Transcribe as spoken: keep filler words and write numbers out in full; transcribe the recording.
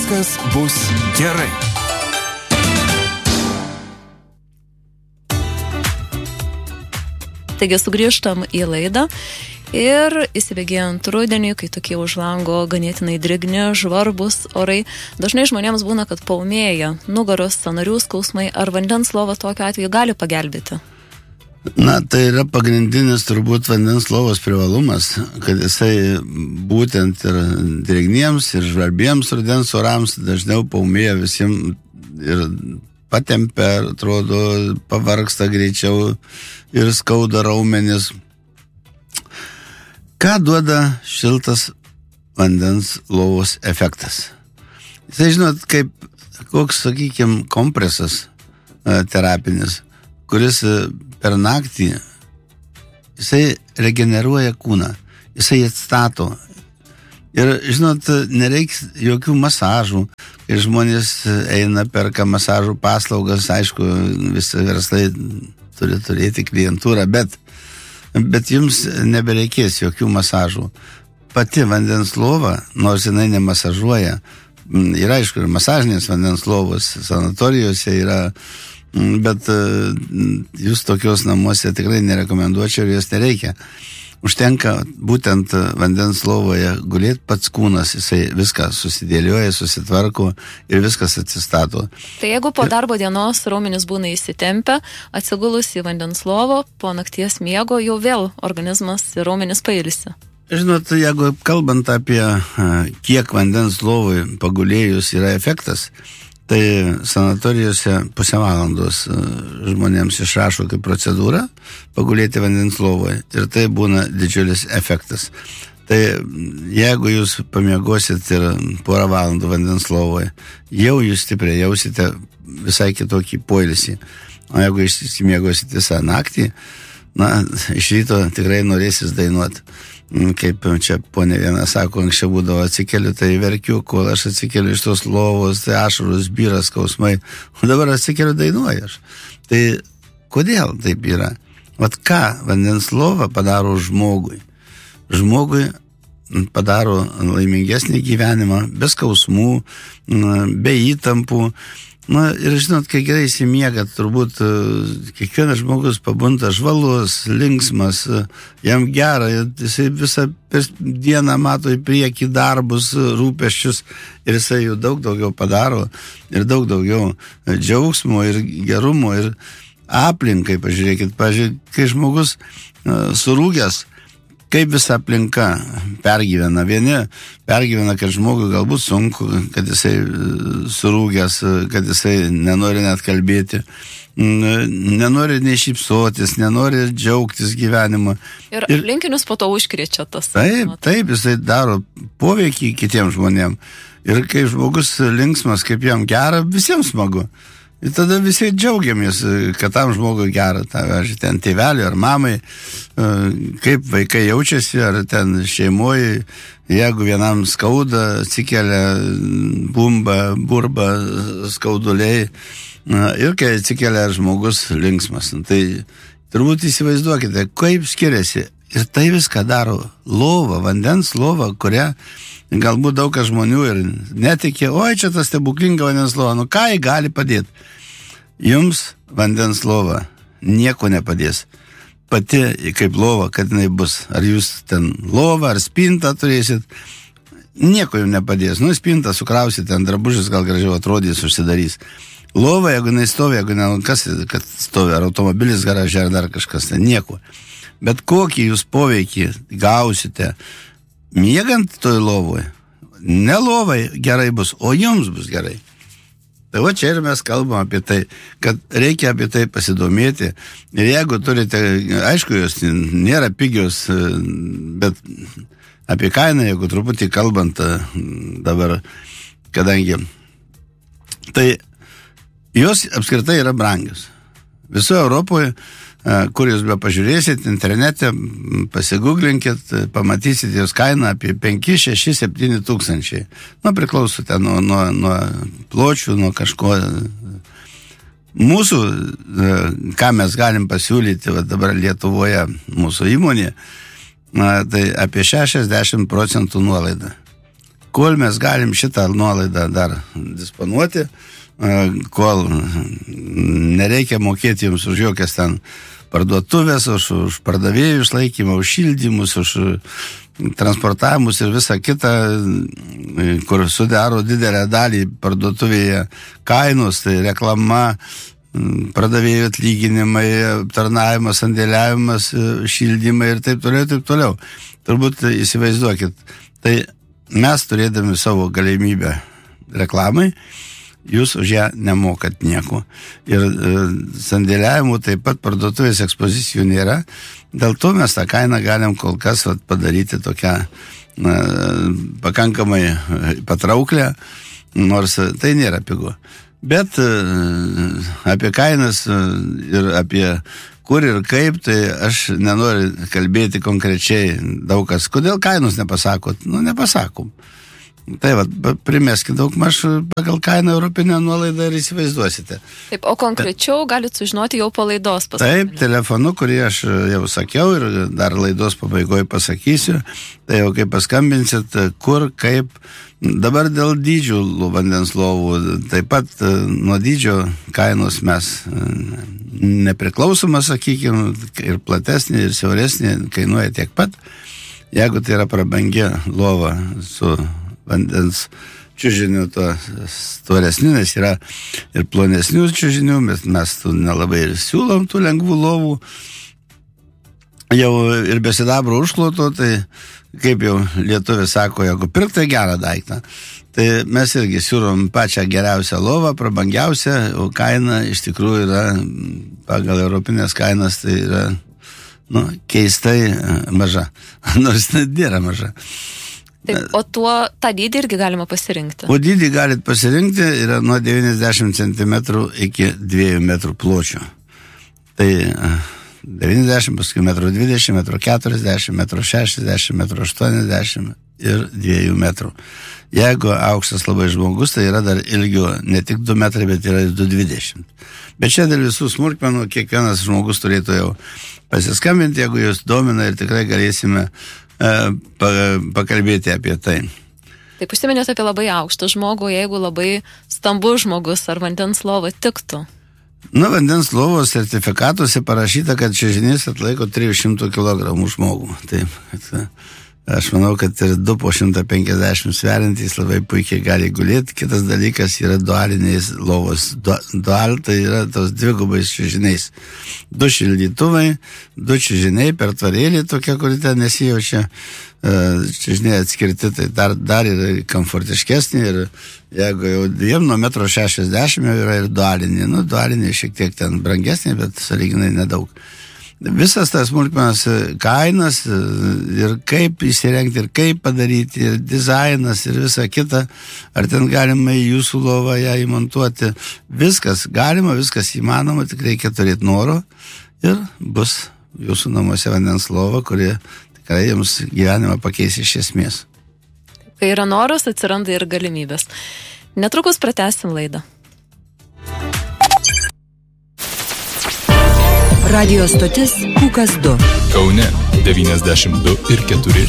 Viskas bus gerai. Taigi sugrįžtam į laidą ir įsibėgėjant rudeniui, kai tokie už lango ganėtinai drėgni, žvarbus orai, dažnai žmonėms būna, kad paūmėja nugaros, sąnarių skausmai, ar vandens lova tokiu atveju gali pagelbėti? Na, tai yra pagrindinis turbūt vandens lovos privalumas, kad jisai būtent ir drėgniems, ir žvarbiems rudens orams dažniau paūmėja visiems ir patempia, atrodo, pavargsta greičiau ir skauda raumenis. Ką duoda šiltas vandens lovos efektas? Jisai, žinot, kaip koks, sakykime, kompresas terapinis, kuris per naktį jisai regeneruoja kūną, jisai atstato. Ir, žinot, nereiks jokių masažų, kai žmonės eina, perka masažų paslaugas, aišku, visi verslai turi turėti klientūrą, bet, bet jums nebereikės jokių masažų. Pati vandens lova, nors jinai nemasažuoja, yra, aišku, ir masažinės vandens lovos sanatorijose yra, bet jūs tokios namuose tikrai nerekomenduočiau ir jos nereikia. Užtenka būtent vandens lovoje gulėti pats kūnas, jisai viską susidėlioja, susitvarko ir viskas atsistato. Tai jeigu po darbo dienos raumenis būna įsitempę, atsigulus į vandens lovą, po nakties miego jau vėl organizmas ir raumenis pailsi. Žinot, jeigu kalbant apie kiek vandens lovui pagulėjus yra efektas, tai sanatorijose pusę valandos žmonėms išrašo kaip procedūrą pagulėti vandens lovoje ir tai būna didžiulis efektas. Tai jeigu jūs pamiegosit ir porą valandų vandens lovoje, jau jūs stipriai jausite visai kitokį poilsį. O jeigu išsimiegosit visą naktį, na, iš ryto tikrai norėsis dainuoti. Kaip čia ponė viena sako, anksčiau būdavo atsikeliu, tai verkiu, kol aš atsikeliu iš tos lovos, tai ašarus, byras, skausmai, o dabar atsikeliu dainuoju aš. Tai kodėl taip yra? Vat ką vandens lova padaro žmogui? Žmogui padaro laimingesnį gyvenimą, be skausmų, be įtampų. Na ir žinot, kai gerai įsimiega, turbūt kiekvienas žmogus pabunda žvalus, linksmas, jam gera, jisai visą dieną mato į priekį darbus, rūpesčius ir jisai jų daug daugiau padaro ir daug daugiau džiaugsmo ir gerumo ir aplinkai, pažiūrėkit, pažiūrėkit, kai žmogus surūgęs, kaip visa aplinka pergyvena. Vieni pergyvena, kad žmogui galbūt sunku, kad jisai surūgęs, kad jisai nenori net kalbėti, nenori nei šypsotis, nenori džiaugtis gyvenimu. Ir aplinkinius po to užkrečia tas. Taip, taip, jisai daro poveikį kitiems žmonėms. Ir kai žmogus linksmas, kaip jam gera, visiems smagu. Ir tada visi džiaugiamės, kad tam žmogui gera, pavyzdžiui, ten tėveliui ar mamai, kaip vaikai jaučiasi, ar ten šeimoje, jeigu vienam skauda, atsikelia bumba, burba, skauduliai, ir kai atsikelia žmogus linksmas. Tai turbūt įsivaizduokite, kaip skiriasi. Ir tai viską daro lova, vandens lova, kurią galbūt daug kas žmonių ir netikė, oi, čia tas stebuklinga vandens lova, nu ką jį gali padėti? Jums vandens lova nieko nepadės. Pati kaip lova, kad jinai bus. Ar jūs ten lovą, ar spintą turėsit, nieko jums nepadės. Nu, spintą sukrausit, ten drabužis gal gražiau atrodys, užsidarys. Lova, jeigu jinai stovi, jeigu ne, kas, kad stovi, ar automobilis garaže, ar dar kažkas, ten nieko. Bet kokį jūs poveikį gausite, miegant toj lovoje, ne lovai gerai bus, o jums bus gerai. Tai va čia ir mes kalbam apie tai, kad reikia apie tai pasidomėti. Ir jeigu turite, aišku, jos nėra pigios, bet apie kainą, jeigu truputį kalbant dabar, kadangi, tai jos apskritai yra brangios. Visoje Europoje, kur jūs be pažiūrėsit, internete, pasigūglinkit, pamatysit jos kainą apie penki, šeši, septyni tūkstančiai. Nu, priklausote nuo, nuo, nuo pločių, nuo kažko. Mūsų, ką mes galim pasiūlyti, va dabar Lietuvoje, mūsų įmonė, tai apie šešiasdešimt procentų nuolaida. kol mes galim šitą nuolaidą dar disponuoti, kol nereikia mokėti jums už jokias ten parduotuvės, už, už pardavėjų išlaikymą, už šildymus, už transportavimus ir visą kitą, kur sudaro didelę dalį parduotuvėje kainos, tai reklama, pardavėjų atlyginimai, aptarnavimas, sandėliavimas, šildymai ir taip toliau, taip toliau. Turbūt įsivaizduokit, tai mes turėdami savo galimybę reklamai, jūs už ją nemokat nieko. Ir e, sandėliavimų taip pat parduotuvės ekspozicijų nėra. Dėl to mes tą kainą galim kol kas vat, padaryti tokią na, pakankamai patrauklę, nors tai nėra pigu. Bet e, apie kainas ir apie kur ir kaip, tai aš nenoriu kalbėti konkrečiai daug kas. Kodėl kainos nepasakot? Nu, nepasakom. Tai va, primeskit daug maž pagal kainą europinę nuolaidą ir įsivaizduosite. Taip, o konkrečiau galite sužinoti jau po laidos paskui. Taip, telefonu, kurį aš jau sakiau ir dar laidos pabaigoje pasakysiu, tai jau kaip paskambinsit, kur, kaip. Dabar dėl dydžių vandens lovų, taip pat nuo dydžio kainos mes nepriklausoma, sakykime, ir platesnė, ir siauresnė kainuoja tiek pat. Jeigu tai yra prabangi lova su vandens čiužinių, to storesnių, nes yra ir plonesnių čiužinių, bet mes tų nelabai ir siūlom tų lengvų lovų. Jau ir be sidabro užkloto, tai kaip jau lietuviai sako, jeigu pirk tai gerą daiktą, tai mes irgi siūlom pačią geriausią lovą, prabangiausią, o kaina iš tikrųjų yra, pagal europinės kainas, tai yra nu, keistai maža, nors nėra maža. Taip, o tuo, tą dydį irgi galima pasirinkti? O dydį galit pasirinkti, yra nuo devyniasdešimt centimetrų iki dviejų metrų pločio. Tai devyniasdešimt, paskui metrų dvidešimt, metrų keturiasdešimt, metrų šešiasdešimt, metrų aštuoniasdešimt ir dviejų metrų. Jeigu aukštas labai žmogus, tai yra dar ilgiau, ne tik du metrai, bet yra ir du dvidešimt. Bet čia dėl visų smulkmenų kiekvienas žmogus turėtų jau pasiskambinti, jeigu jūs domina ir tikrai galėsime pakalbėti apie tai. Taip, užsiminėte apie labai aukštą žmogų, jeigu labai stambus žmogus ar vandens lova tiktų? Nu, vandens lovos sertifikatuose parašyta, kad čiužinys atlaiko trijų šimtų kilogramų žmogų. Taip, kad, aš manau, kad ir du po šimtą penkiasdešimt sveriantys labai puikiai gali gulėti. Kitas dalykas yra dualiniais lovos. Du, dual tai yra tos dvigubais čiužiniais. Du šildytuvai, du čiužiniai per tvarėlį tokia, kuri ten nesijaučia. Čiužiniai atskirti, tai dar, dar yra komfortiškesnė ir jeigu jau dviem nuo metro šešiasdešimt jau yra ir dualiniai. Nu, dualiniai šiek tiek ten brangesnė, bet sąlyginai nedaug. Visas tas smulkmenas kainas ir kaip įsirengti, ir kaip padaryti, ir dizainas, ir visa kita, ar ten galima į jūsų lovą ją įmontuoti. Viskas galima, viskas įmanoma, tik reikia turėti noro ir bus jūsų namuose vandens lova, kuri tikrai jums gyvenimą pakeis iš esmės. Kai yra noras, atsiranda ir galimybės. Netrukus pratęsim laidą. Radio stotis Pūkas du. Kaune devyniasdešimt du ir keturi.